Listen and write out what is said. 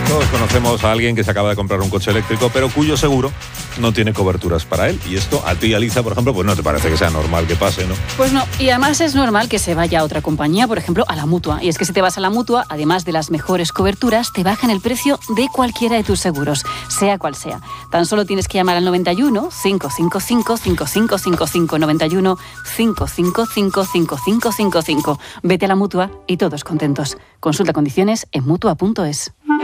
Todos conocemos a alguien que se acaba de comprar un coche eléctrico, pero cuyo seguro no tiene coberturas para él. Y esto a ti, Aliza, por ejemplo, pues no te parece que sea normal que pase, ¿no? Pues no, y además es normal que se vaya a otra compañía, por ejemplo, a la Mutua. Y es que si te vas a la Mutua, además de las mejores coberturas, te bajan el precio de cualquiera de tus seguros, sea cual sea. Tan solo tienes que llamar al 91 555 5555 91 555 5555. Vete a la Mutua y todos contentos. Consulta condiciones en Mutua.es.